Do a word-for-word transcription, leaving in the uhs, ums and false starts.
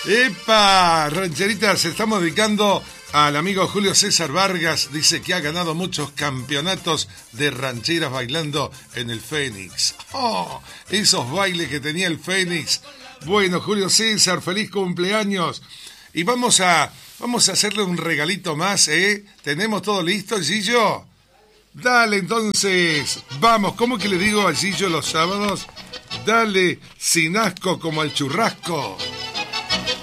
¡Epa! Rancheritas, estamos dedicando al amigo Julio César Vargas. Dice que ha ganado muchos campeonatos de rancheras bailando en el Fénix. ¡Oh! Esos bailes que tenía el Fénix. Bueno, Julio César, feliz cumpleaños. Y vamos a, vamos a hacerle un regalito más, ¿eh? ¿Tenemos todo listo, Gillo? Dale, entonces. Vamos, ¿cómo que le digo a Gillo los sábados? Dale, sin asco como al churrasco.